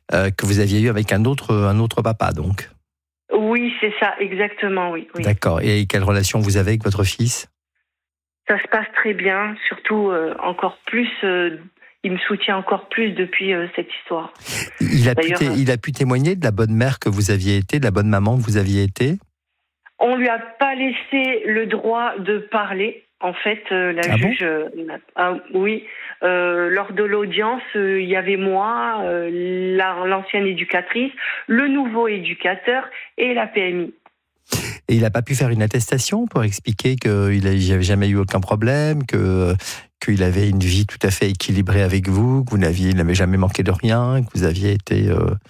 que vous aviez eu avec un autre papa, donc. Oui, c'est ça, exactement, oui. D'accord. Et quelle relation vous avez avec votre fils ? Ça se passe très bien, surtout encore plus. Il me soutient encore plus depuis cette histoire. Il a pu témoigner de la bonne mère que vous aviez été, de la bonne maman que vous aviez été ? On lui a pas laissé le droit de parler. En fait, la juge, oui, lors de l'audience, il y avait moi, l'ancienne éducatrice, le nouveau éducateur et la PMI. Et il n'a pas pu faire une attestation pour expliquer qu'il n'avait jamais eu aucun problème, qu'il avait une vie tout à fait équilibrée avec vous, que il n'avait jamais manqué de rien, que vous aviez été...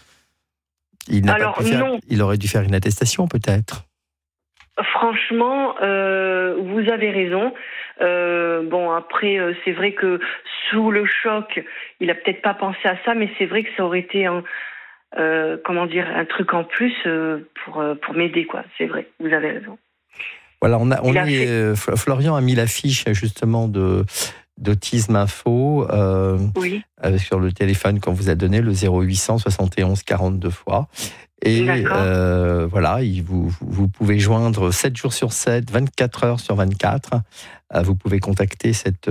Il aurait dû faire une attestation peut-être. Franchement, vous avez raison. Bon, après, c'est vrai que sous le choc, il a peut-être pas pensé à ça, mais c'est vrai que ça aurait été un truc en plus pour m'aider, quoi. C'est vrai, vous avez raison. Voilà, Florian a mis la fiche justement d'Autisme Info sur le téléphone qu'on vous a donné, le 0800 71 42 fois. Et voilà, vous pouvez joindre 7 jours sur 7, 24 heures sur 24. Vous pouvez contacter cet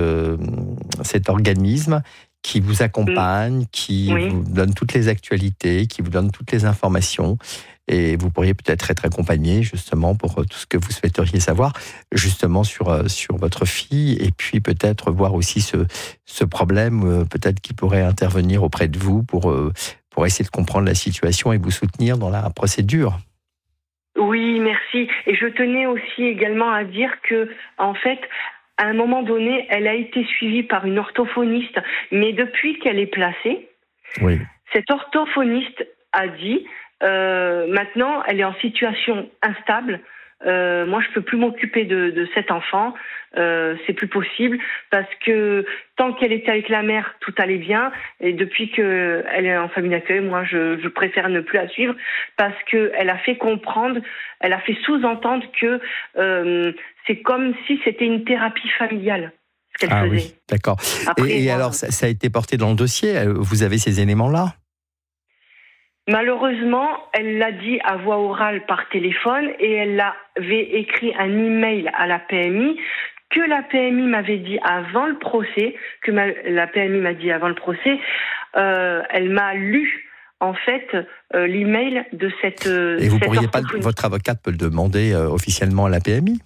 organisme qui vous accompagne, qui vous donne toutes les actualités, qui vous donne toutes les informations. Et vous pourriez peut-être être accompagné justement pour tout ce que vous souhaiteriez savoir justement sur votre fille, et puis peut-être voir aussi ce problème, peut-être qu'il pourrait intervenir auprès de vous pour essayer de comprendre la situation et vous soutenir dans la procédure. Oui, merci. Et je tenais aussi également à dire que, en fait, à un moment donné, elle a été suivie par une orthophoniste, mais depuis qu'elle est placée, cette orthophoniste a dit maintenant, elle est en situation instable. Moi, je peux plus m'occuper de cet enfant. C'est plus possible parce que tant qu'elle était avec la mère, tout allait bien. Et depuis qu'elle est en famille d'accueil, moi, je préfère ne plus la suivre parce que elle a fait comprendre, elle a fait sous-entendre que c'est comme si c'était une thérapie familiale. Ce qu'elle faisait. Oui, d'accord. Et alors, ça a été porté dans le dossier. Vous avez ces éléments-là ? Malheureusement, elle l'a dit à voix orale par téléphone et elle avait écrit un email à la PMI que la PMI m'avait dit avant le procès, la PMI m'a dit avant le procès, elle m'a lu en fait l'email de cette. Et vous pourriez pas, votre avocate peut le demander officiellement à la PMI.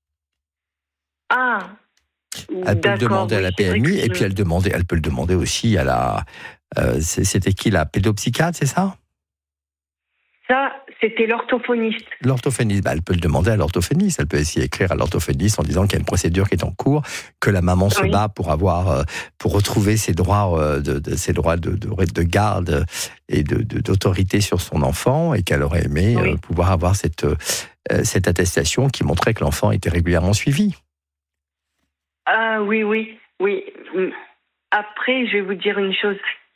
Elle peut le demander à la PMI et puis elle peut le demander aussi à la. C'était qui, la pédopsychiatre, c'est ça ? Ça, c'était l'orthophoniste. L'orthophoniste, elle peut le demander à l'orthophoniste. Elle peut essayer d'écrire à l'orthophoniste en disant qu'il y a une procédure qui est en cours, que la maman se bat pour retrouver ses droits de garde et d'autorité sur son enfant, et qu'elle aurait aimé pouvoir avoir cette attestation qui montrait que l'enfant était régulièrement suivi. Ah oui. Après, je vais vous dire une chose.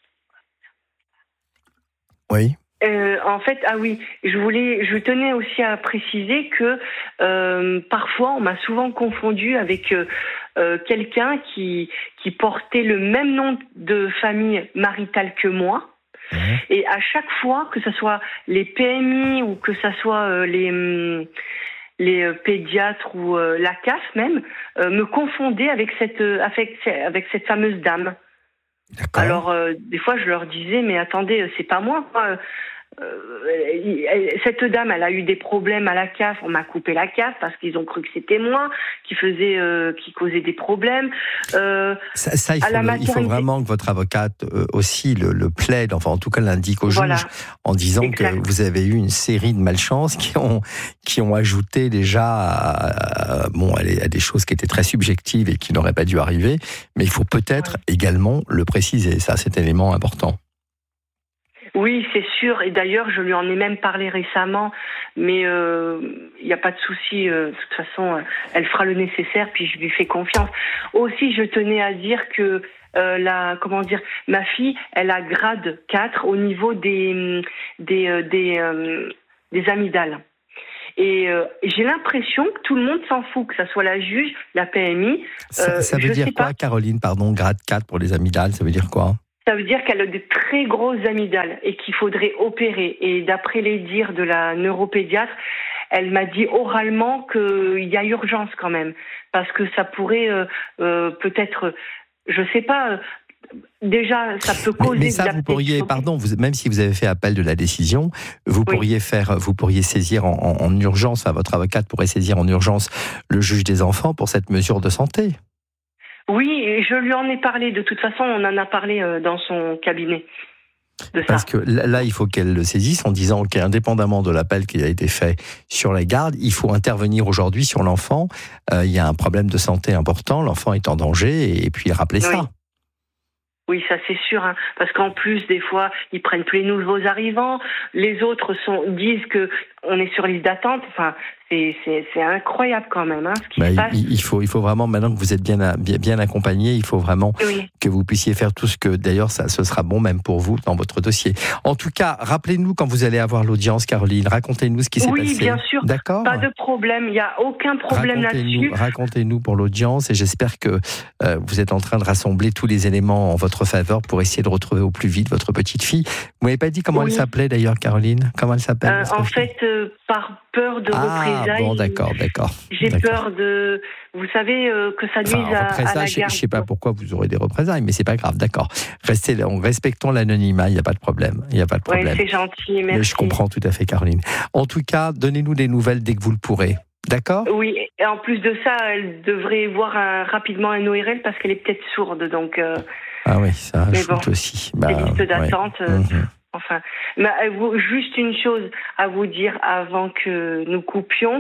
Oui. En fait, je tenais aussi à préciser que parfois on m'a souvent confondu avec quelqu'un qui portait le même nom de famille maritale que moi. Et à chaque fois, que ce soit les PMI ou que ce soit les pédiatres ou la CAF même, me confondaient avec cette fameuse dame. D'accord. Alors, des fois, je leur disais, mais attendez, c'est pas moi, quoi. Cette dame, elle a eu des problèmes à la CAF. On m'a coupé la CAF parce qu'ils ont cru que c'était moi qui causait des problèmes. Il faut vraiment que votre avocate aussi le plaide, enfin en tout cas l'indique au juge, en disant que vous avez eu une série de malchances qui ont ajouté déjà à des choses qui étaient très subjectives et qui n'auraient pas dû arriver. Mais il faut peut-être également le préciser. Ça, c'est un élément important. Oui, c'est sûr. Et d'ailleurs, je lui en ai même parlé récemment. Mais il n'y a pas de souci. De toute façon, elle fera le nécessaire. Puis je lui fais confiance. Aussi, je tenais à dire que ma fille, elle a grade 4 au niveau des amygdales. Et j'ai l'impression que tout le monde s'en fout, que ça soit la juge, la PMI. Ça veut dire quoi, Caroline, grade 4 pour les amygdales, ça veut dire quoi ? Ça veut dire qu'elle a de très grosses amygdales et qu'il faudrait opérer. Et d'après les dires de la neuropédiatre, elle m'a dit oralement qu'il y a urgence quand même. Parce que ça pourrait peut-être, je sais pas, déjà ça peut causer... Mais ça, vous pourriez, même si vous avez fait appel de la décision, vous pourriez saisir en urgence, votre avocate pourrait saisir en urgence le juge des enfants pour cette mesure de santé. Oui, et je lui en ai parlé. De toute façon, on en a parlé dans son cabinet. Parce que là, il faut qu'elle le saisisse en disant qu'indépendamment de l'appel qui a été fait sur la garde, il faut intervenir aujourd'hui sur l'enfant. Il y a un problème de santé important, l'enfant est en danger, et puis rappeler ça. Oui, ça c'est sûr, hein, parce qu'en plus, des fois, ils prennent tous les nouveaux arrivants, les autres disent que on est sur liste d'attente. Enfin, c'est incroyable quand même, hein, ce qui se passe. Il faut vraiment, maintenant que vous êtes bien accompagné, il faut vraiment que vous puissiez faire tout ce que, d'ailleurs, ce sera bon même pour vous dans votre dossier. En tout cas, rappelez-nous quand vous allez avoir l'audience, Caroline, racontez-nous ce qui s'est passé. Oui, bien sûr, d'accord ? Pas de problème, il n'y a aucun problème là-dessus. Racontez-nous pour l'audience, et j'espère que vous êtes en train de rassembler tous les éléments en votre faveur pour essayer de retrouver au plus vite votre petite fille. Vous m'avez pas dit comment elle s'appelait d'ailleurs, Caroline ? Comment elle s'appelle en fait, par peur de représailles. Bon, d'accord. J'ai peur de, vous savez, que ça nuise à la garde. Je ne sais pas pourquoi vous aurez des représailles, mais c'est pas grave, d'accord. Respectons l'anonymat, il n'y a pas de problème. Oui, c'est gentil, merci. Mais je comprends tout à fait, Caroline. En tout cas, donnez-nous des nouvelles dès que vous le pourrez. D'accord ? Oui, et en plus de ça, elle devrait voir rapidement un ORL parce qu'elle est peut-être sourde, donc... Ah oui, ça ajoute aussi. Les listes d'attente... Enfin, juste une chose à vous dire avant que nous coupions.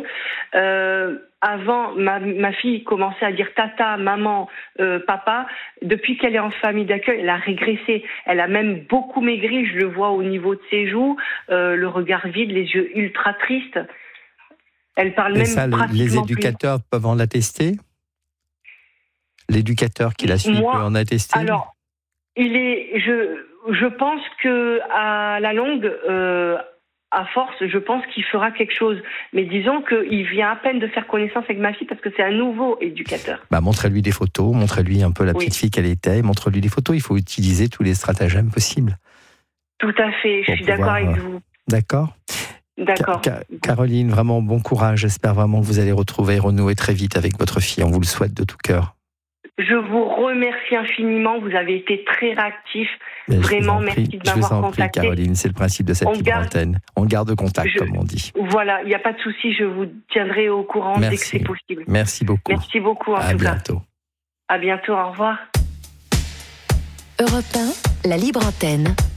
Avant, ma fille commençait à dire tata, maman, papa. Depuis qu'elle est en famille d'accueil, elle a régressé. Elle a même beaucoup maigri. Je le vois au niveau de ses joues, le regard vide, les yeux ultra tristes. Elle parle même pratiquement plus. Les éducateurs peuvent en attester ? L'éducateur qui la suit peut en attester ? Alors, je pense que à la longue, à force, je pense qu'il fera quelque chose. Mais disons qu'il vient à peine de faire connaissance avec ma fille parce que c'est un nouveau éducateur. Montrez-lui des photos, montrez-lui un peu la petite fille qu'elle était, montrez-lui des photos. Il faut utiliser tous les stratagèmes possibles. Tout à fait, je suis d'accord avec vous. D'accord. Caroline, vraiment bon courage. J'espère vraiment que vous allez renouer très vite avec votre fille. On vous le souhaite de tout cœur. Je vous remercie infiniment. Vous avez été très réactif. Vraiment, merci de m'avoir contacté. Je vous en prie, Caroline. C'est le principe de cette libre antenne. On garde contact, comme on dit. Voilà, il n'y a pas de souci. Je vous tiendrai au courant dès que c'est possible. Merci beaucoup. Merci beaucoup, en tout cas. À bientôt. À bientôt, au revoir. Europe 1, la libre antenne.